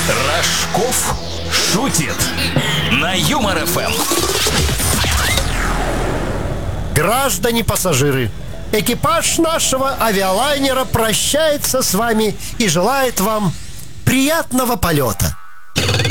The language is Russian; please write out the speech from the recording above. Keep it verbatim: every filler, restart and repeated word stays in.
Рожков шутит на Юмор эф эм. Граждане пассажиры, экипаж нашего авиалайнера прощается с вами и желает вам приятного полета.